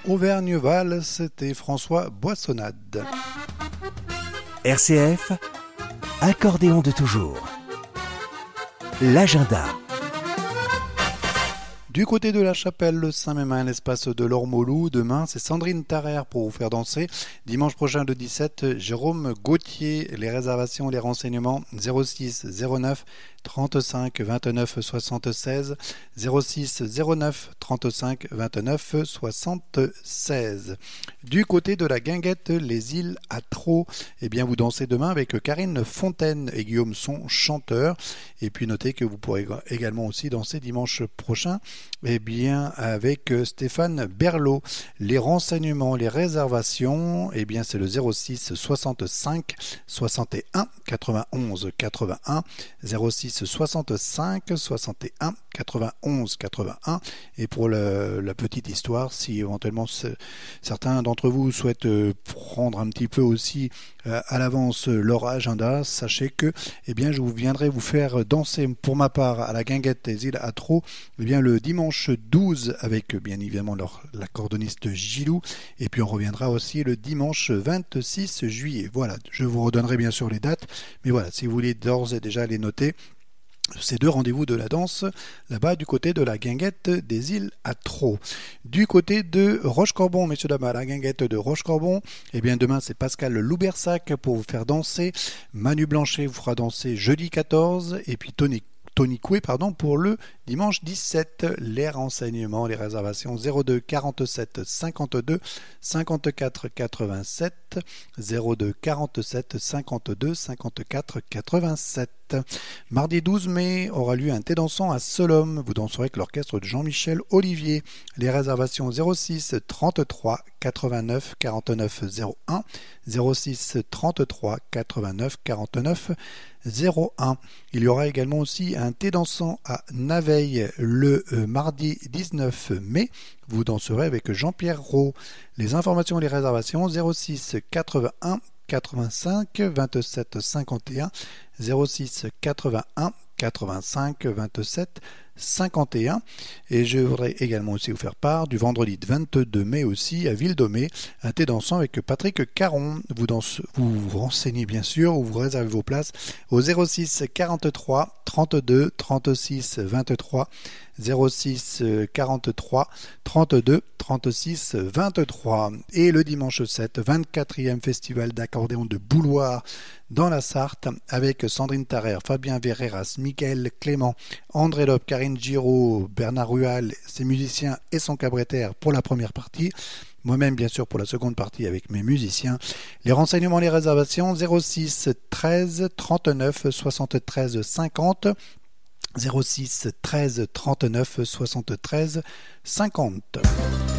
Auvergne-Val, c'était François Boissonnade. RCF, accordéon de toujours. L'agenda. Du côté de la chapelle Saint-Mémin, l'espace de l'Ormolou, demain c'est Sandrine Tarrer pour vous faire danser. Dimanche prochain le 17, Jérôme Gauthier. Les réservations, les renseignements 06 09 35 29 76 06 09 35 29 76. Du côté de la Guinguette, les îles à Trot, eh bien vous dansez demain avec Karine Fontaine et Guillaume Son, chanteur. Et puis notez que vous pourrez également aussi danser dimanche prochain bien avec Stéphane Berlot. Les renseignements, les réservations, bien c'est le 06 65 61 91 81 06 65 61 91 81. Et pour la petite histoire, si éventuellement certains d'entre vous souhaitent prendre un petit peu aussi à l'avance leur agenda, sachez que je viendrai vous faire danser pour ma part à la Guinguette des îles à Trot le dimanche 12 avec bien évidemment l'accordoniste Gilou, et puis on reviendra aussi le dimanche 26 juillet. Voilà, je vous redonnerai bien sûr les dates, mais voilà, si vous voulez d'ores et déjà les noter, ces deux rendez-vous de la danse, là-bas du côté de la Guinguette des îles à Trot. Du côté de Rochecorbon, messieurs dames, à la Guinguette de Rochecorbon, demain c'est Pascal Loubersac pour vous faire danser. Manu Blanchet vous fera danser jeudi 14, et puis Tony Coué pour le dimanche 17. Les renseignements, les réservations 02 47 52 54 87 02 47 52 54 87. Mardi 12 mai aura lieu un thé dansant à Solom. Vous danserez avec l'orchestre de Jean-Michel Olivier. Les réservations 06 33 89 49 01 06 33 89 49 01. Il y aura également aussi un thé dansant à Naveil le mardi 19 mai. Vous danserez avec Jean-Pierre Roux. Les informations et les réservations 06 81 85 27 51 06 81 85 27 51. Et je voudrais également aussi vous faire part du vendredi 22 mai aussi à Ville-d'Aumé, un thé dansant avec Patrick Caron. Vous renseignez bien sûr, ou vous réservez vos places au 06 43 32 36 23 06 43 32 36 23. Et le dimanche 7, 24e festival d'accordéon de Bouloir dans la Sarthe avec Sandrine Tarrer, Fabien Verreras, Mickaël Clément, André Lope, Karine Giraud, Bernard Rual, ses musiciens et son cabaretère pour la première partie. Moi-même, bien sûr, pour la seconde partie avec mes musiciens. Les renseignements, les réservations 06 13 39 73 50 06 13 39 73 50.